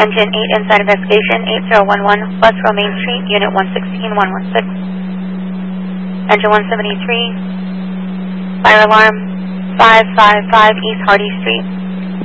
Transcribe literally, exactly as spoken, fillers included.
Engine eight inside investigation, eight zero one one West Romaine Street, Unit one sixteen one one six. Engine one seventy-three, fire alarm five five five East Hardy Street.